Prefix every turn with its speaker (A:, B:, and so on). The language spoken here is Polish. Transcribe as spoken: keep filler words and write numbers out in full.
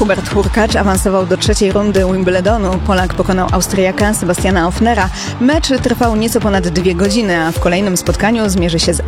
A: Hubert Hurkacz awansował do trzeciej rundy Wimbledonu. Polak pokonał Austriaka Sebastiana Ofnera. Mecz trwał nieco ponad dwie godziny, a w kolejnym spotkaniu zmierzy się z